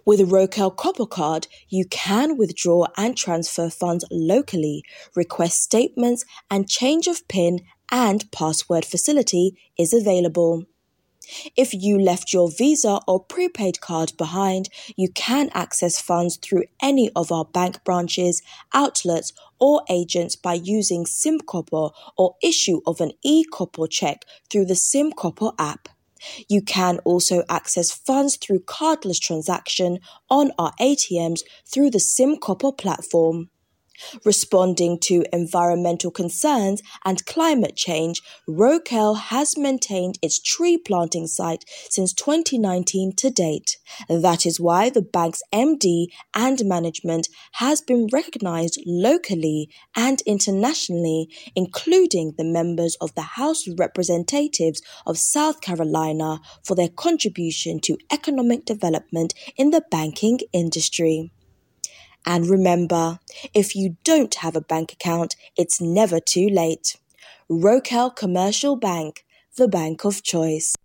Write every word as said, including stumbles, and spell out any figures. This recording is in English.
With Rokel Copper Card, you can withdraw and transfer funds locally, request statements, and change of PIN and password facility is available. If you left your Visa or prepaid card behind, you can access funds through any of our bank branches, outlets, or agents by using SimCopper or issue of an e-Copper check through the SimCopper app. You can also access funds through cardless transaction on our A T Ms through the SimCopper platform. Responding to environmental concerns and climate change, Rokel has maintained its tree planting site since twenty nineteen to date. That is why the bank's M D and management has been recognised locally and internationally, including the members of the House of Representatives of South Carolina for their contribution to economic development in the banking industry. And remember, if you don't have a bank account, it's never too late. Rokel Commercial Bank, the bank of choice.